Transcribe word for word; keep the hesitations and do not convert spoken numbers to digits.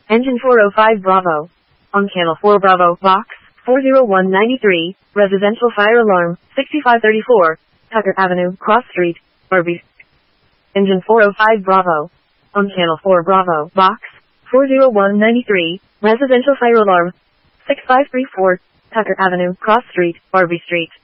Engine four oh five Bravo. On Channel four Bravo, Box four oh one nine three, Residential Fire Alarm, sixty-five thirty-four, Tucker Avenue, Cross Street, Irby. Engine four oh five Bravo. On Channel four Bravo, Box four oh one nine three, Residential Fire Alarm, six five three four, Tucker Avenue, Cross Street, Irby Street.